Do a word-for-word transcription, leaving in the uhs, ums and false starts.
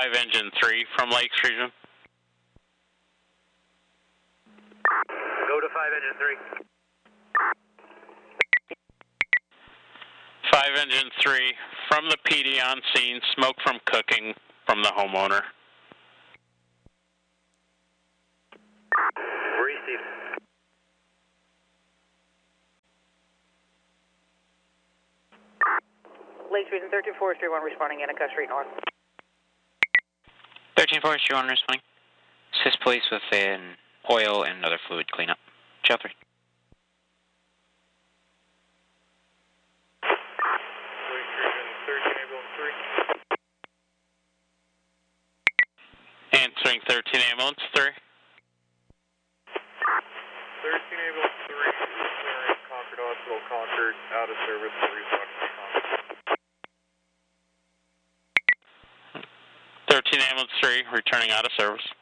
five Engine three from Lakes Region. Go to five Engine three. five Engine three from the P D on scene, smoke from cooking from the homeowner. Received. Lakes Region thirteen forestry one responding Anacott Street North. thirteen forestry one responding. Assist police with an oil and other fluid cleanup. Channel three. Lakes Region thirteen ambulance three. Answering thirteen ambulance three. thirteen ambulance three, returning Concord Hospital, Concord, out of service, and restock to Concord. thirteen ambulance three, returning out of service.